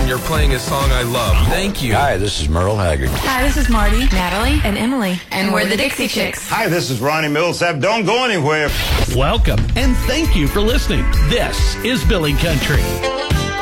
you're playing a song I love. Thank you. Hi, this is Merle Haggard. Hi, this is Marty, Natalie, and Emily. And we're the Dixie Chicks. Hi, this is Ronnie Millsap. Don't go anywhere. Welcome, and thank you for listening. This is Billy Country.